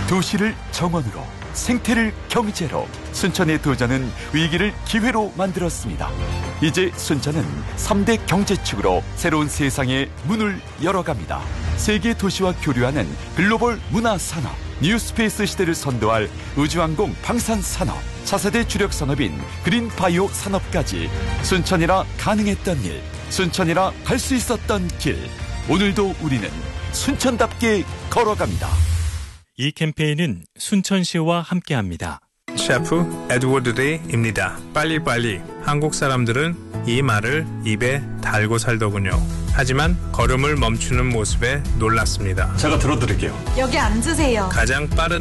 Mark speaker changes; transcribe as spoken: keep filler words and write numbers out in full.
Speaker 1: 도시를 정원으로, 생태를 경제로, 순천의 도전은 위기를 기회로 만들었습니다. 이제 순천은 삼 대 경제축으로 새로운 세상의 문을 열어갑니다. 세계 도시와 교류하는 글로벌 문화산업, 뉴스페이스 시대를 선도할 우주항공 방산산업, 차세대 주력 산업인 그린바이오 산업까지 순천이라 가능했던 일, 순천이라 갈 수 있었던 길. 오늘도 우리는 순천답게 걸어갑니다.
Speaker 2: 이 캠페인은 순천시와 함께합니다.
Speaker 3: 셰프 에드워드 데이입니다. 빨리빨리. 한국 사람들은 이 말을 입에 달고 살더군요. 하지만 걸음을 멈추는 모습에 놀랐습니다.
Speaker 4: 제가 들어드릴게요.
Speaker 5: 여기 앉으세요.
Speaker 3: 가장 빠른